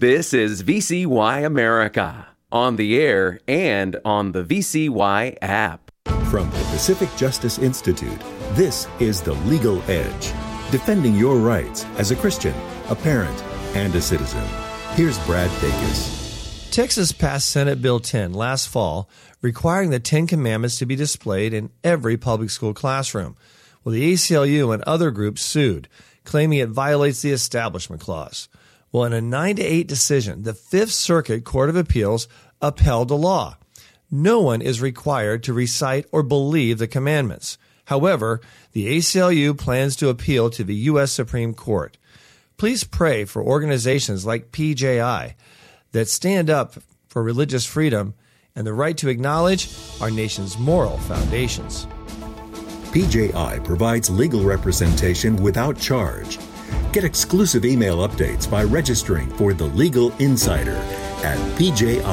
This is VCY America, on the air and on the VCY app. From the Pacific Justice Institute, this is The Legal Edge, defending your rights as a Christian, a parent, and a citizen. Here's Brad Dacus. Texas passed Senate Bill 10 last fall, requiring the Ten Commandments to be displayed in every public school classroom. Well, the ACLU and other groups sued, claiming it violates the Establishment Clause. Well, in a 9-8 decision, the Fifth Circuit Court of Appeals upheld the law. No one is required to recite or believe the commandments. However, the ACLU plans to appeal to the U.S. Supreme Court. Please pray for organizations like PJI that stand up for religious freedom and the right to acknowledge our nation's moral foundations. PJI provides legal representation without charge. Get exclusive email updates by registering for The Legal Insider at pji.org.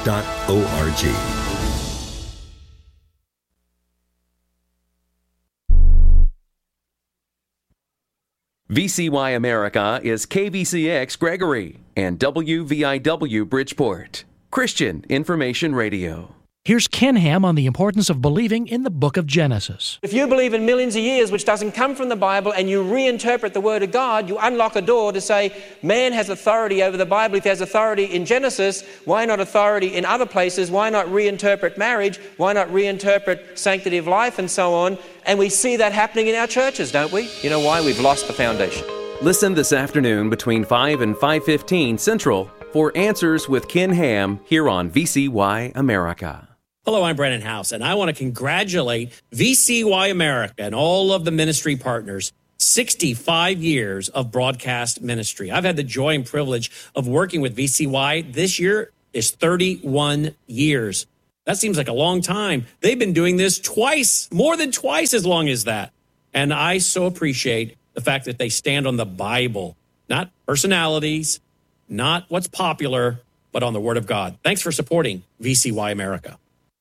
VCY America is KVCX Gregory and WVIW Bridgeport, Christian Information Radio. Here's Ken Ham on the importance of believing in the book of Genesis. If you believe in millions of years, which doesn't come from the Bible, and you reinterpret the Word of God, you unlock a door to say, man has authority over the Bible. If he has authority in Genesis, why not authority in other places? Why not reinterpret marriage? Why not reinterpret sanctity of life and so on? And we see that happening in our churches, don't we? You know why? We've lost the foundation. Listen this afternoon between 5 and 5:15 Central for Answers with Ken Ham here on VCY America. Hello, I'm Brennan House, and I want to congratulate VCY America and all of the ministry partners. 65 years of broadcast ministry. I've had the joy and privilege of working with VCY. This year is 31 years. That seems like a long time. They've been doing this twice, more than twice as long as that. And I so appreciate the fact that they stand on the Bible, not personalities, not what's popular, but on the Word of God. Thanks for supporting VCY America.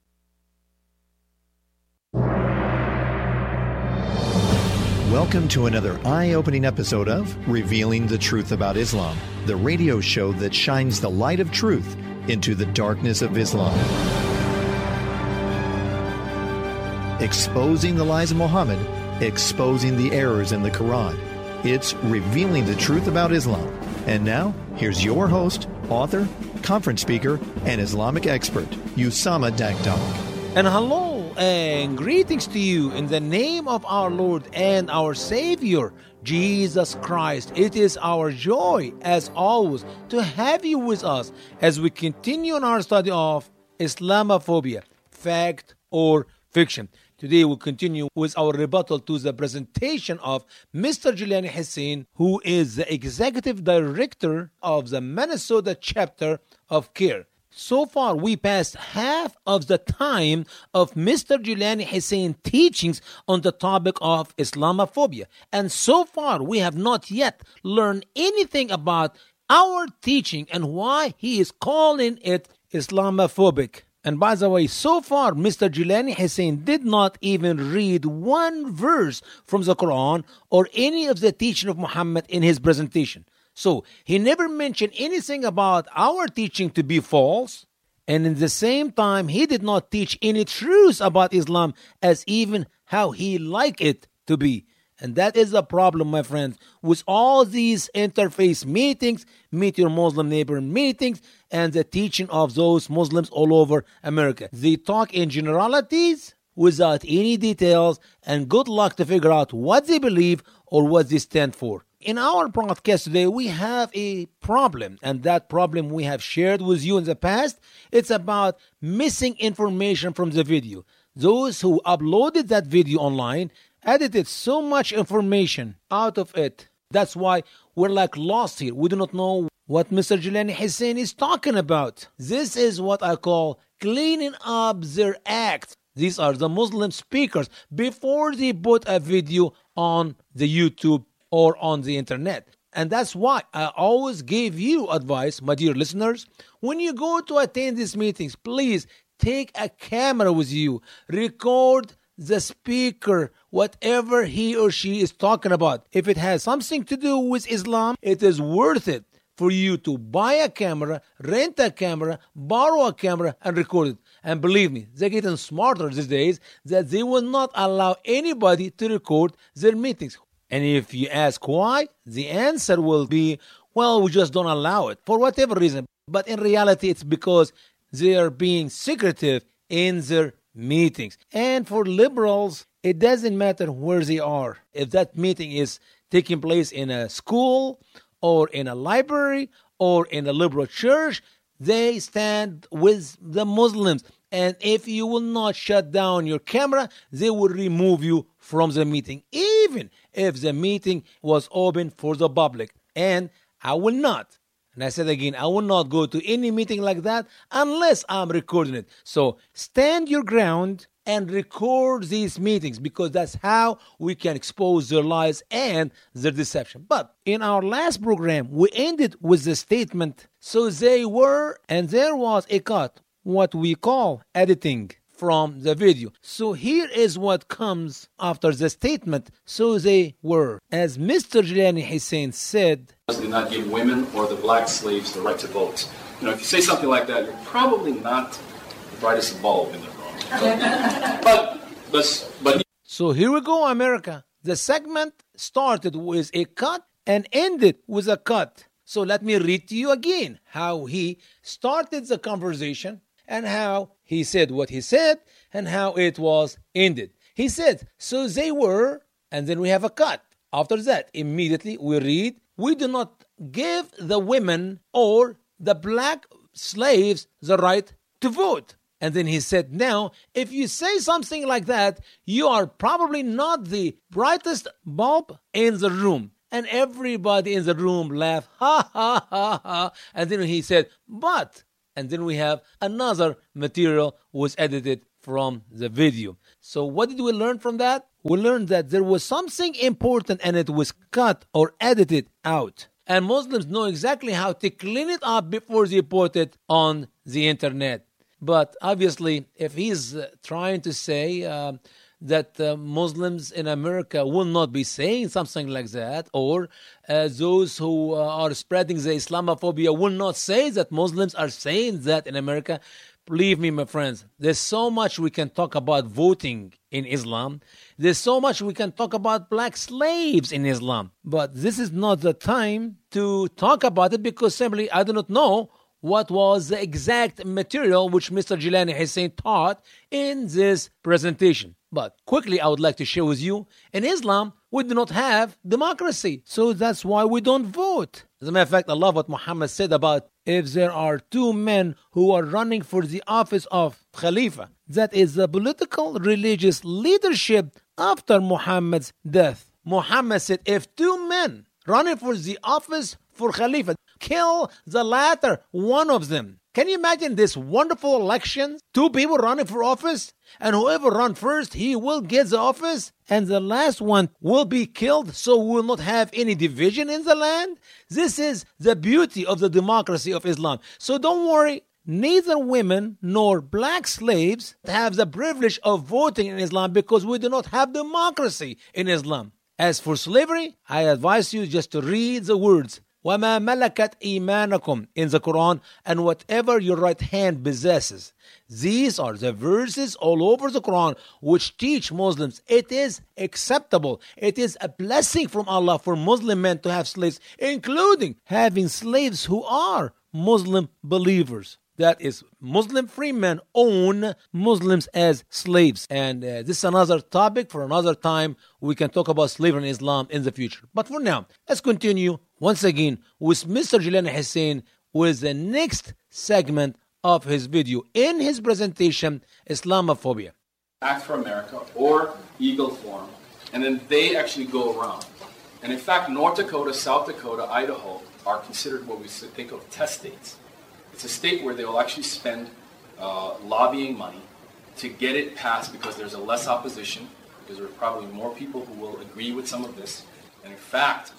Welcome to another eye-opening episode of Revealing the Truth About Islam, the radio show that shines the light of truth into the darkness of Islam. Exposing the lies of Muhammad, exposing the errors in the Quran. It's Revealing the Truth About Islam. And now, here's your host, author, conference speaker, and Islamic expert, Usama Dakdok. And hello and greetings to you in the name of our Lord and our Savior, Jesus Christ. It is our joy, as always, to have you with us as we continue on our study of Islamophobia, fact or fiction. Today we'll continue with our rebuttal to the presentation of Mr. Jelani Hussein, who is the Executive Director of the Minnesota chapter of CARE. So far, we passed half of the time of Mr. Jelani Hussein teachings on the topic of Islamophobia. And so far, we have not yet learned anything about our teaching and why he is calling it Islamophobic. And by the way, so far, Mr. Jelani Hussein did not even read one verse from the Quran or any of the teaching of Muhammad in his presentation. So he never mentioned anything about our teaching to be false, and in the same time, he did not teach any truths about Islam as even how he liked it to be. And that is the problem, my friends, with all these interfaith meetings, meet your Muslim neighbor meetings, and the teaching of those Muslims all over America. They talk in generalities without any details, and good luck to figure out what they believe or what they stand for. In our broadcast today, we have a problem, and that problem we have shared with you in the past. It's about missing information from the video. Those who uploaded that video online edited so much information out of it. That's why we're like lost here. We do not know what Mr. Jelani Hussein is talking about. This is what I call cleaning up their act. These are the Muslim speakers before they put a video on the YouTube or on the internet. And that's why I always give you advice, my dear listeners. When you go to attend these meetings, please take a camera with you. Record the speaker, whatever he or she is talking about. If it has something to do with Islam, it is worth it for you to buy a camera, rent a camera, borrow a camera, and record it. And believe me, they're getting smarter these days that they will not allow anybody to record their meetings. And if you ask why, the answer will be, well, we just don't allow it for whatever reason. But in reality, it's because they are being secretive in their meetings. And for liberals, it doesn't matter where they are. If that meeting is taking place in a school or in a library or in a liberal church, they stand with the Muslims. And if you will not shut down your camera, they will remove you from the meeting, even if the meeting was open for the public. And I will not. And I said again, I will not go to any meeting like that unless I'm recording it. So stand your ground and record these meetings, because that's how we can expose their lies and their deception. But in our last program, we ended with the statement, so they were, and there was a cut, what we call editing from the video. So here is what comes after the statement, so they were. As Mr. Jilani Hussein said, did not give women or the black slaves the right to vote. You know, if you say something like that, you're probably not the brightest bulb in the room. but so here we go, America. The segment started with a cut and ended with a cut. So let me read to you again how he started the conversation and how he said what he said and how it was ended. He said, so they were, and then we have a cut. After that, immediately we read, we do not give the women or the black slaves the right to vote. And then he said, now, if you say something like that, you are probably not the brightest bulb in the room. And everybody in the room laughed, ha, ha, ha, ha. And then he said, but, and then we have another material was edited from the video. So what did we learn from that? We learned that there was something important and it was cut or edited out. And Muslims know exactly how to clean it up before they put it on the internet. But obviously, if he's trying to say that Muslims in America will not be saying something like that, or those who are spreading the Islamophobia will not say that Muslims are saying that in America, believe me, my friends, there's so much we can talk about voting in Islam. There's so much we can talk about black slaves in Islam. But this is not the time to talk about it, because simply I do not know what was the exact material which Mr. Jilani Hussein taught in this presentation. But quickly, I would like to share with you, in Islam, we do not have democracy. So that's why we don't vote. As a matter of fact, I love what Muhammad said about if there are two men who are running for the office of Khalifa, that is the political religious leadership after Muhammad's death. Muhammad said, if two men running for the office for Khalifa, kill the latter, one of them. Can you imagine this wonderful election? Two people running for office, and whoever runs first, he will get the office, and the last one will be killed, so we will not have any division in the land. This is the beauty of the democracy of Islam. So don't worry, neither women nor black slaves have the privilege of voting in Islam, because we do not have democracy in Islam. As for slavery, I advise you just to read the words, وَمَا مَلَكَتْ إِيمَانَكُمْ in the Quran, and whatever your right hand possesses. These are the verses all over the Quran which teach Muslims it is acceptable, it is a blessing from Allah for Muslim men to have slaves, including having slaves who are Muslim believers. That is, Muslim free men own Muslims as slaves. And this is another topic for another time. We can talk about slavery in Islam in the future. But for now, let's continue once again with Mr. Jilani Hussein with the next segment of his video in his presentation, Islamophobia. Act for America or Eagle Forum, and then they actually go around. And in fact, North Dakota, South Dakota, Idaho are considered what we think of test states. It's a state where they will actually spend lobbying money to get it passed, because there's a less opposition, because there are probably more people who will agree with some of this. And in fact,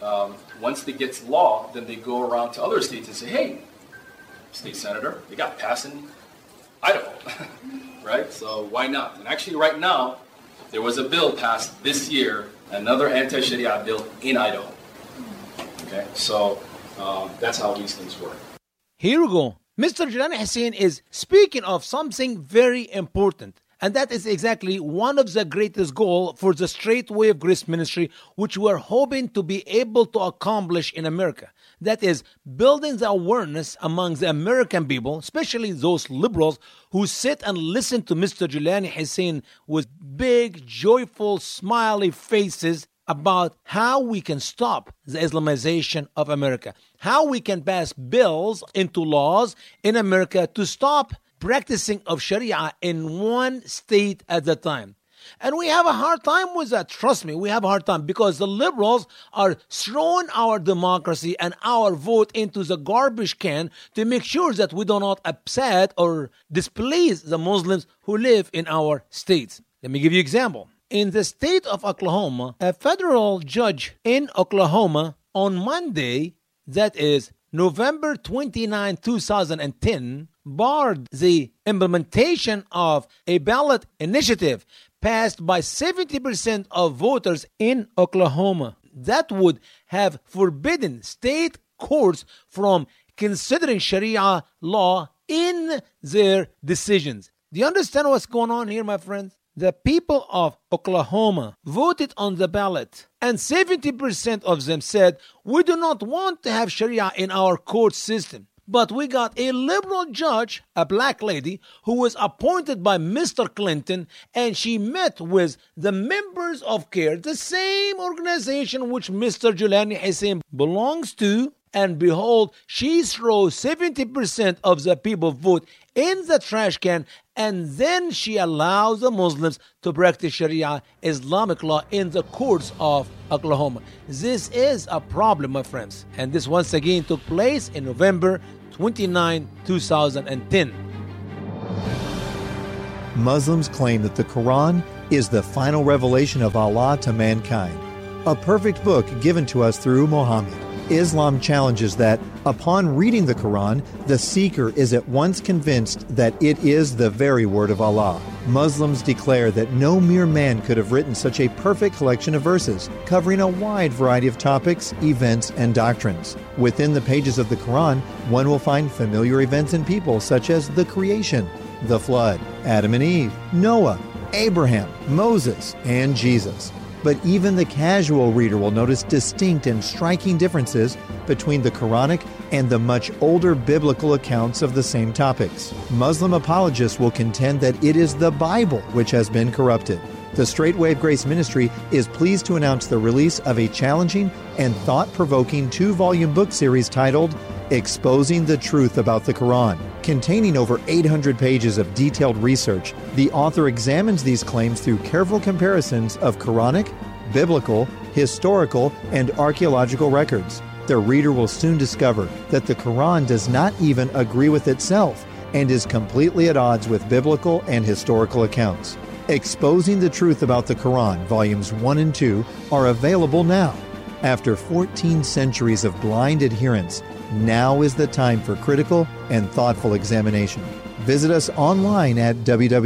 once it gets law, then they go around to other states and say, hey, state senator, they got passed in Idaho, right? So why not? And actually right now, there was a bill passed this year, another anti-Sharia bill in Idaho. Okay, so That's how these things work. Here we go. Mr. Jelani Hussein is speaking of something very important. And that is exactly one of the greatest goals for the Straight Way of Grace Ministry, which we're hoping to be able to accomplish in America. That is building the awareness among the American people, especially those liberals who sit and listen to Mr. Jelani Hussein with big, joyful, smiley faces about how we can stop the Islamization of America, how we can pass bills into laws in America to stop practicing of Sharia in one state at a time. And we have a hard time with that. Trust me, we have a hard time because the liberals are throwing our democracy and our vote into the garbage can to make sure that we do not upset or displease the Muslims who live in our states. Let me give you an example. In the state of Oklahoma, a federal judge in Oklahoma on Monday, that is November 29, 2010, barred the implementation of a ballot initiative passed by 70% of voters in Oklahoma that would have forbidden state courts from considering Sharia law in their decisions. Do you understand what's going on here, my friends? The people of Oklahoma voted on the ballot, and 70% of them said, we do not want to have Sharia in our court system. But we got a liberal judge, a black lady, who was appointed by Mr. Clinton, and she met with the members of CAIR, the same organization which Mr. Jelani Hussein belongs to. And behold, she throws 70% of the people vote in the trash can, and then she allows the Muslims to practice Sharia Islamic law in the courts of Oklahoma. This is a problem, my friends. And this once again took place in November 29, 2010. Muslims claim that the Quran is the final revelation of Allah to mankind, a perfect book given to us through Muhammad. Islam challenges that, upon reading the Quran, the seeker is at once convinced that it is the very word of Allah. Muslims declare that no mere man could have written such a perfect collection of verses, covering a wide variety of topics, events, and doctrines. Within the pages of the Quran, one will find familiar events and people such as the creation, the flood, Adam and Eve, Noah, Abraham, Moses, and Jesus. But even the casual reader will notice distinct and striking differences between the Quranic and the much older biblical accounts of the same topics. Muslim apologists will contend that it is the Bible which has been corrupted. The Straight Way of Grace Ministry is pleased to announce the release of a challenging and thought-provoking 2-volume book series titled Exposing the Truth About the Quran. Containing over 800 pages of detailed research, the author examines these claims through careful comparisons of Quranic, biblical, historical, and archaeological records. The reader will soon discover that the Quran does not even agree with itself and is completely at odds with biblical and historical accounts. Exposing the Truth About the Quran, Volumes 1 and 2, are available now. After 14 centuries of blind adherence, now is the time for critical and thoughtful examination. Visit us online at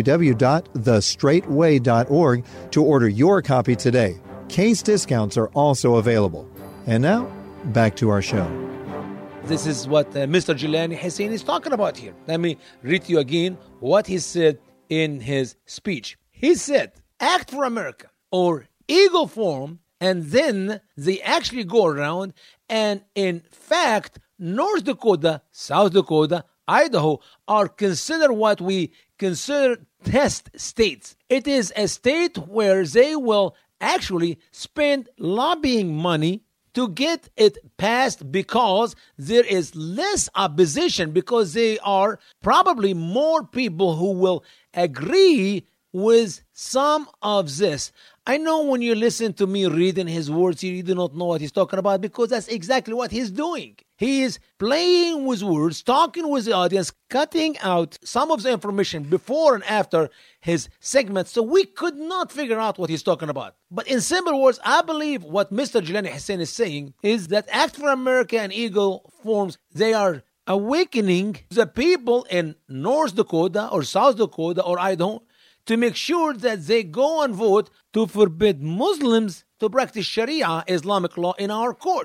www.thestraightway.org to order your copy today. Case discounts are also available. And now, back to our show. This is what Mr. Jelani Hussein is talking about here. Let me read to you again what he said in his speech. He said, Act for America, or Eagle Forum, and then they actually go around, and in fact, North Dakota, South Dakota, Idaho are considered what we consider test states. It is a state where they will actually spend lobbying money to get it passed because there is less opposition, because there are probably more people who will agree with some of this. I know when you listen to me reading his words, you do not know what he's talking about, because that's exactly what he's doing. He is playing with words, talking with the audience, cutting out some of the information before and after his segment, so we could not figure out what he's talking about. But in simple words, I believe what Mr. Jelani Hussein is saying is that Act for America and Eagle Forums, they are awakening the people in North Dakota or South Dakota or Idaho to make sure that they go and vote to forbid Muslims to practice Sharia Islamic law in our courts.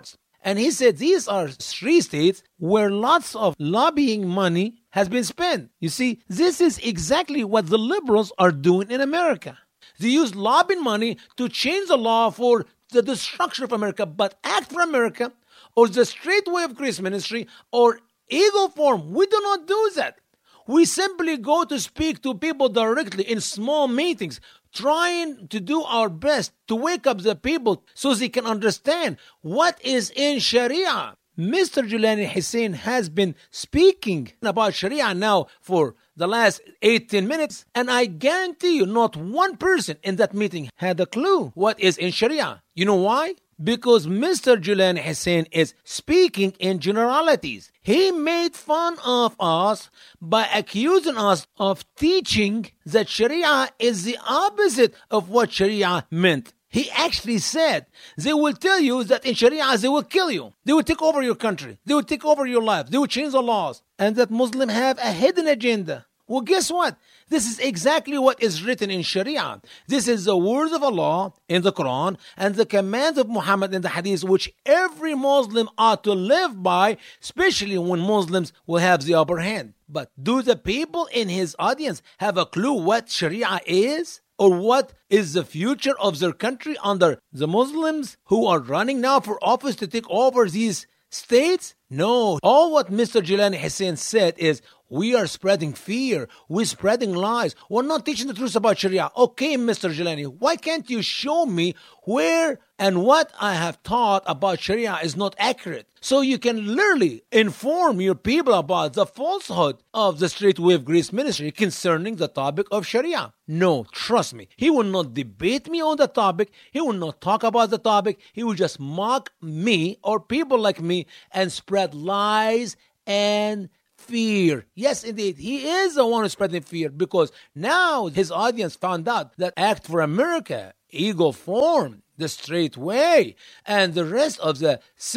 And he said these are 3 states where lots of lobbying money has been spent. You see, this is exactly what the liberals are doing in America. They use lobbying money to change the law for the destruction of America, but Act for America or the Straight Way of Grace Ministry or Eagle Forum, we do not do that. We simply go to speak to people directly in small meetings, trying to do our best to wake up the people so they can understand what is in Sharia. Mr. Julani Hussein has been speaking about Sharia now for the last 18 minutes, and I guarantee you not one person in that meeting had a clue what is in Sharia. You know why? Because Mr. Julani Hussein is speaking in generalities. He made fun of us by accusing us of teaching that Sharia is the opposite of what Sharia meant. He actually said, they will tell you that in Sharia they will kill you. They will take over your country. They will take over your life. They will change the laws. And that Muslims have a hidden agenda. Well, guess what? This is exactly what is written in Sharia. This is the words of Allah in the Quran and the commands of Muhammad in the Hadith, which every Muslim ought to live by, especially when Muslims will have the upper hand. But do the people in his audience have a clue what Sharia is? Or what is the future of their country under the Muslims who are running now for office to take over these states? No. All what Mr. Julani Hussein said is, we are spreading fear. We're spreading lies. We're not teaching the truth about Sharia. Okay, Mr. Julani, why can't you show me where and what I have taught about Sharia is not accurate? So you can literally inform your people about the falsehood of the Straight Way of Grace Ministry concerning the topic of Sharia. No, trust me. He will not debate me on the topic. He will not talk about the topic. He will just mock me or people like me and spread lies and fear. Yes, indeed. He is the one who's spreading fear because now his audience found out that Act for America, Eagle Forum, the Straight Way, and the rest of the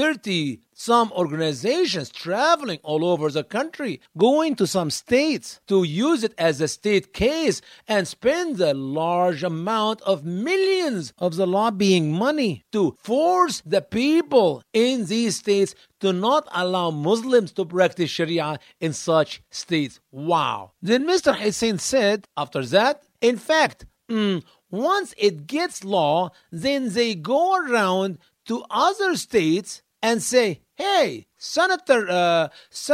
30-some organizations traveling all over the country, going to some states to use it as a state case and spend a large amount of millions of the lobbying money to force the people in these states to not allow Muslims to practice Sharia in such states. Wow. Then Mr. Hussein said after that, in fact, once it gets law, then they go around to other states and say, hey, Senator,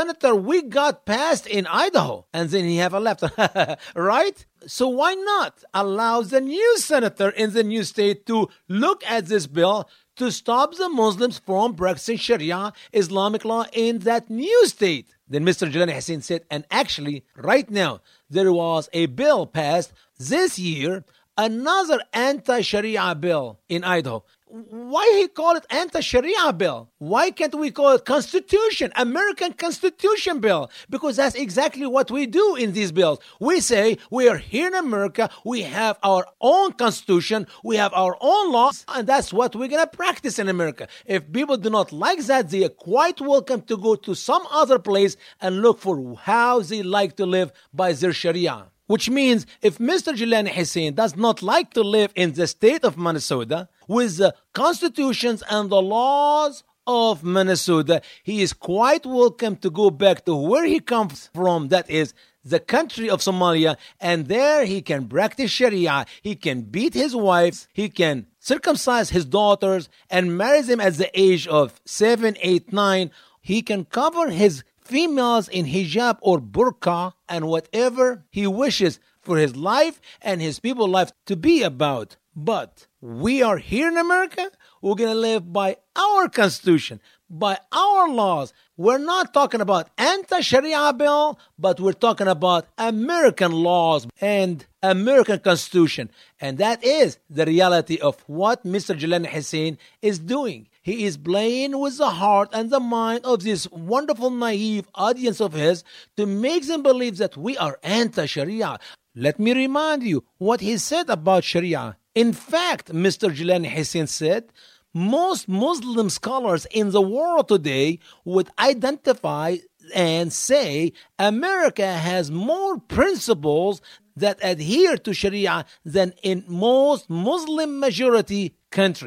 we got passed in Idaho. And then he have a left, right? So why not allow the new senator in the new state to look at this bill to stop the Muslims from practicing Sharia, Islamic law in that new state? Then Mr. Julani Hussein said, and actually, right now, there was a bill passed this year, another anti-Sharia bill in Idaho. Why he call it anti-Sharia bill? Why can't we call it Constitution, American Constitution bill? Because that's exactly what we do in these bills. We say we are here in America, we have our own Constitution, we have our own laws, and that's what we're going to practice in America. If people do not like that, they are quite welcome to go to some other place and look for how they like to live by their Sharia. Which means if Mr. Julani Hussein does not like to live in the state of Minnesota with the constitutions and the laws of Minnesota, he is quite welcome to go back to where he comes from, that is the country of Somalia, and there he can practice Sharia. He can beat his wives, he can circumcise his daughters and marry them at the age of 7, 8, 9. He can cover his females in hijab or burqa and whatever he wishes for his life and his people's life to be about. But we are here in America. We're going to live by our Constitution, by our laws. We're not talking about anti-Sharia bill, but we're talking about American laws and American Constitution. And that is the reality of what Mr. Julani Hussein is doing. He is playing with the heart and the mind of this wonderful, naive audience of his to make them believe that we are anti-Sharia. Let me remind you what he said about Sharia. In fact, Mr. Julani Hussein said, most Muslim scholars in the world today would identify and say America has more principles that adhere to Sharia than in most Muslim majority countries.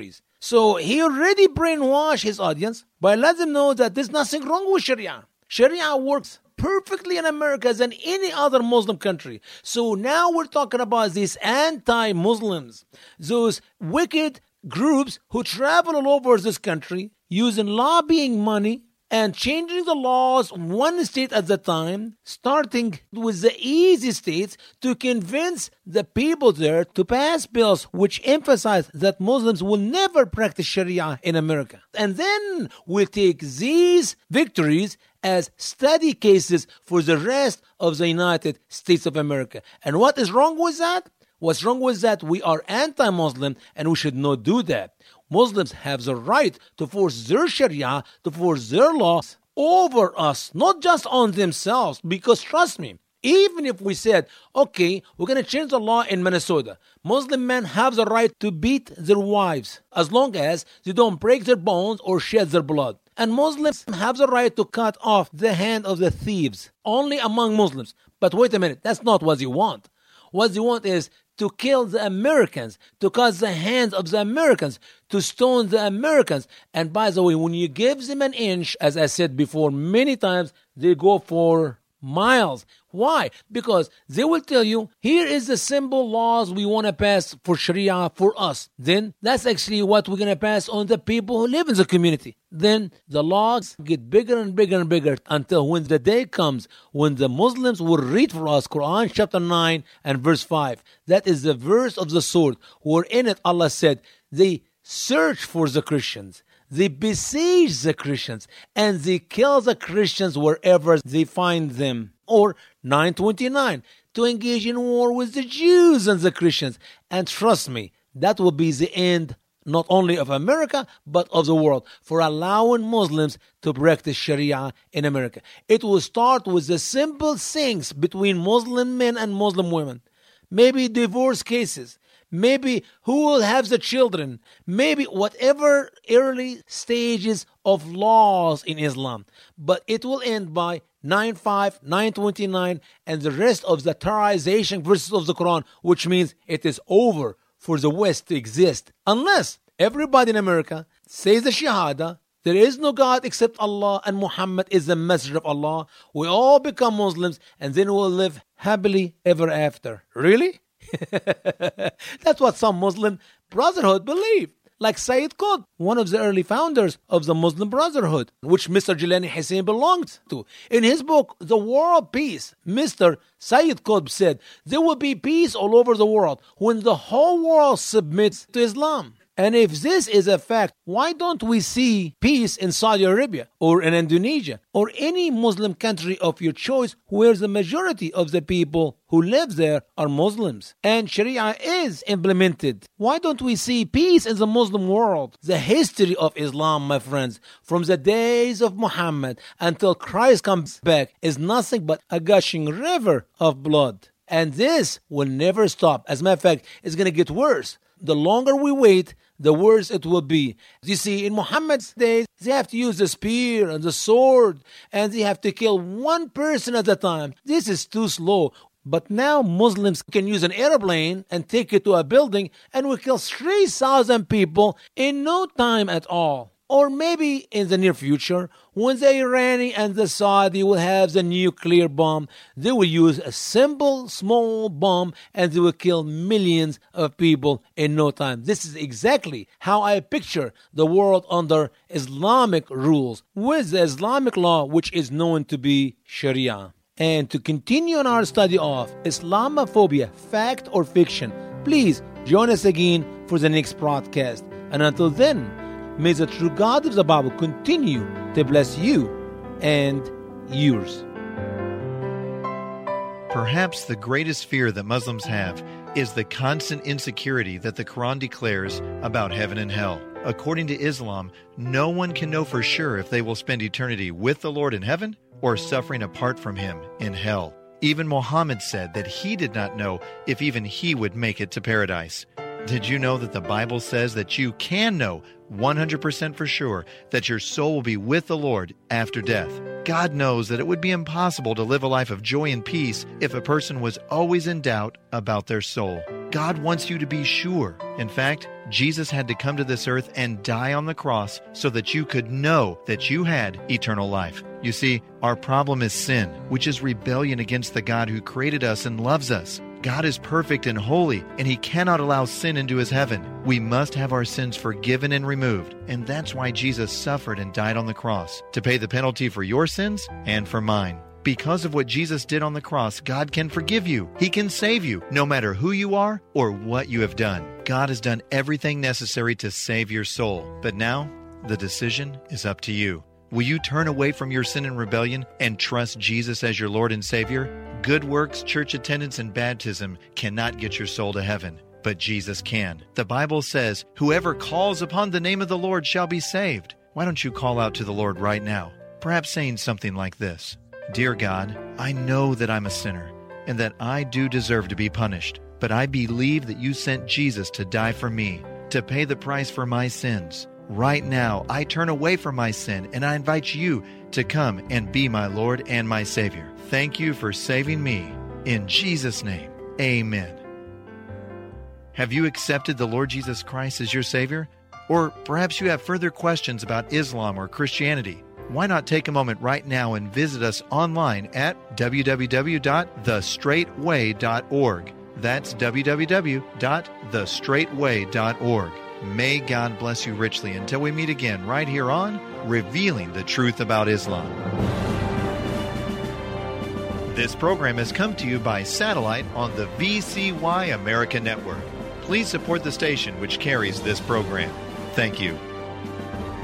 So he already brainwashed his audience by letting them know that there's nothing wrong with Sharia. Sharia works perfectly in America as in any other Muslim country. So now we're talking about these anti-Muslims, those wicked groups who travel all over this country using lobbying money and changing the laws one state at a time, starting with the easy states to convince the people there to pass bills which emphasize that Muslims will never practice Sharia in America. And then we take these victories as study cases for the rest of the United States of America. And what is wrong with that? What's wrong with that? We are anti-Muslim and we should not do that. Muslims have the right to force their Sharia, to force their laws over us, not just on themselves. Because trust me, even if we said, okay, we're going to change the law in Minnesota, Muslim men have the right to beat their wives as long as they don't break their bones or shed their blood. And Muslims have the right to cut off the hand of the thieves, only among Muslims. But wait a minute, that's not what they want. What they want is to kill the Americans, to cut the hands of the Americans, to stone the Americans. And by the way, when you give them an inch, as I said before many times, they go for miles. Why? Because they will tell you, here is the simple laws we want to pass for Sharia for us. Then that's actually what we're going to pass on the people who live in the community. Then the laws get bigger and bigger and bigger until when the day comes when the Muslims will read for us Quran chapter 9 and verse 5. That is the verse of the sword, where in it Allah said, they search for the Christians. They besiege the Christians and they kill the Christians wherever they find them. Or 9:29, to engage in war with the Jews and the Christians. And trust me, that will be the end not only of America, but of the world, for allowing Muslims to practice Sharia in America. It will start with the simple things between Muslim men and Muslim women. Maybe divorce cases. Maybe who will have the children. Maybe whatever early stages of laws in Islam. But it will end by 9:5, 9:29, and the rest of the terrorization verses of the Quran, which means it is over for the West to exist. Unless everybody in America says the Shahada, there is no God except Allah and Muhammad is the messenger of Allah. We all become Muslims and then we'll live happily ever after. Really? That's what some Muslim Brotherhood believe. Like Sayyid Qutb, one of the early founders of the Muslim Brotherhood, which Mr. Jilani Hussein belonged to. In his book, The War of Peace, Mr. Sayyid Qutb said, there will be peace all over the world when the whole world submits to Islam. And if this is a fact, why don't we see peace in Saudi Arabia or in Indonesia or any Muslim country of your choice where the majority of the people who live there are Muslims and Sharia is implemented? Why don't we see peace in the Muslim world? The history of Islam, my friends, from the days of Muhammad until Christ comes back is nothing but a gushing river of blood. And this will never stop. As a matter of fact, it's going to get worse. The longer we wait, the worse it will be. You see, in Muhammad's days, they have to use the spear and the sword, and they have to kill one person at a time. This is too slow. But now Muslims can use an airplane and take it to a building, and will kill 3,000 people in no time at all. Or maybe in the near future, when the Iranian and the Saudi will have the nuclear bomb, they will use a simple, small bomb and they will kill millions of people in no time. This is exactly how I picture the world under Islamic rules, with the Islamic law which is known to be Sharia. And to continue on our study of Islamophobia, fact or fiction, please join us again for the next broadcast. And until then, may the true God of the Bible continue to bless you and yours. Perhaps the greatest fear that Muslims have is the constant insecurity that the Quran declares about heaven and hell. According to Islam, no one can know for sure if they will spend eternity with the Lord in heaven or suffering apart from Him in hell. Even Muhammad said that he did not know if even he would make it to paradise. Did you know that the Bible says that you can know 100% for sure that your soul will be with the Lord after death? God knows that it would be impossible to live a life of joy and peace if a person was always in doubt about their soul. God wants you to be sure. In fact, Jesus had to come to this earth and die on the cross so that you could know that you had eternal life. You see, our problem is sin, which is rebellion against the God who created us and loves us. God is perfect and holy, and He cannot allow sin into His heaven. We must have our sins forgiven and removed, and that's why Jesus suffered and died on the cross, to pay the penalty for your sins and for mine. Because of what Jesus did on the cross, God can forgive you. He can save you, no matter who you are or what you have done. God has done everything necessary to save your soul. But now, the decision is up to you. Will you turn away from your sin and rebellion and trust Jesus as your Lord and Savior? Good works, church attendance, and baptism cannot get your soul to heaven, but Jesus can. The Bible says, "Whoever calls upon the name of the Lord shall be saved." Why don't you call out to the Lord right now? Perhaps saying something like this: Dear God, I know that I'm a sinner and that I do deserve to be punished, but I believe that you sent Jesus to die for me, to pay the price for my sins. Right now, I turn away from my sin and I invite you to come and be my Lord and my Savior. Thank you for saving me. In Jesus' name, amen. Have you accepted the Lord Jesus Christ as your Savior? Or perhaps you have further questions about Islam or Christianity. Why not take a moment right now and visit us online at www.thestraightway.org. That's www.thestraightway.org. May God bless you richly until we meet again right here on Revealing the Truth About Islam. This program has come to you by satellite on the VCY America Network. Please support the station which carries this program. Thank you.